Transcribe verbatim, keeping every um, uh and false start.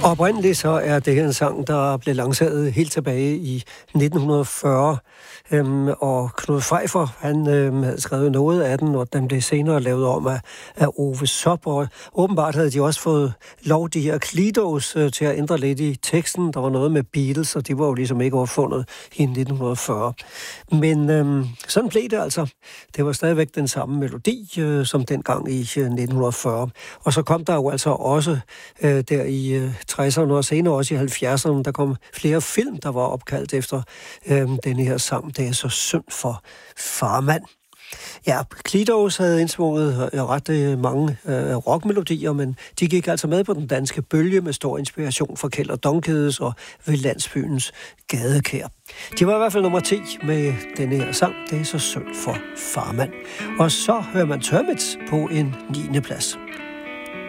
Oprindeligt så er det en sang, der blev lanceret helt tilbage i nitten fyrre, øhm, og Knud Pfeiffer, han øhm, havde skrevet noget af den, og den blev senere lavet om af, af Ove Sopp, og åbenbart havde de også fået lov, de her Cledos, øh, til at ændre lidt i teksten. Der var noget med Beatles, og det var jo ligesom ikke opfundet i nitten fyrre. Men øhm, sådan blev det altså. Det var stadigvæk den samme melodi, øh, som dengang i øh, nitten fyrre. Og så kom der jo altså også øh, der i øh, tresserne og senere også i halvfjerdserne, der kom flere film, der var opkaldt efter øh, denne her sang. Det er så synd for farmand. Ja, Cledos havde indsvunget ret øh, mange øh, rockmelodier, men de gik altså med på den danske bølge med stor inspiration fra Kjeld og Donkedes og ved landsbyens gadekær. De var i hvert fald nummer ti med denne her sang. Det er så synd for farmand. Og så hører man Termits på en niende plads.